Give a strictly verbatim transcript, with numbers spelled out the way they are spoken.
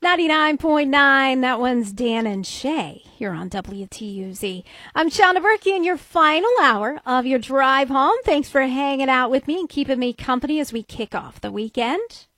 ninety-nine point nine, that one's Dan and Shay here on W T U Z. I'm Shauna Berkey in your final hour of your drive home. Thanks for hanging out with me and keeping me company as we kick off the weekend.